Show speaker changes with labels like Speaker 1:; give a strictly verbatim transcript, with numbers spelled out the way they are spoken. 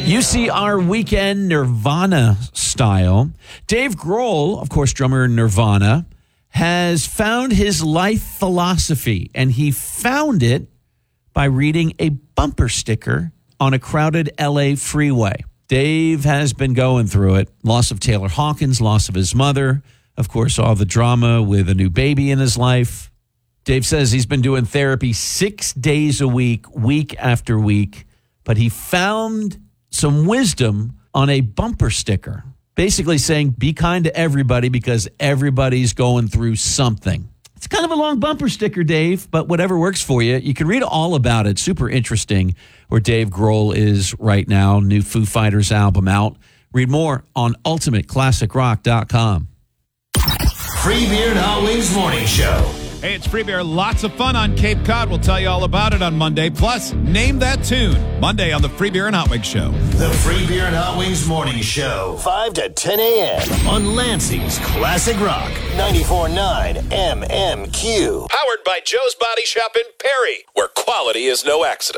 Speaker 1: You see our weekend Nirvana style. Dave Grohl, of course, drummer in Nirvana, has found his life philosophy, and he found it by reading a bumper sticker on a crowded L A freeway. Dave has been going through it. Loss of Taylor Hawkins, loss of his mother, of course, all the drama with a new baby in his life. Dave says he's been doing therapy six days a week, week after week, but he found some wisdom on a bumper sticker, basically saying be kind to everybody because everybody's going through something. It's kind of a long bumper sticker, Dave, but whatever works for you. You can read all about it. Super interesting where Dave Grohl is right now. New Foo Fighters album out. Read more on ultimate classic rock dot com.
Speaker 2: Free Beer and Hot Wings Morning Show.
Speaker 3: Hey, it's Free Beer. Lots of fun on Cape Cod. We'll tell you all about it on Monday. Plus, name that tune. Monday on the Free Beer and Hot Wings Show.
Speaker 2: The Free Beer and Hot Wings Morning Show. five to ten a.m. on Lansing's Classic Rock. ninety-four point nine M M Q.
Speaker 4: Powered by Joe's Body Shop in Perry, where quality is no accident.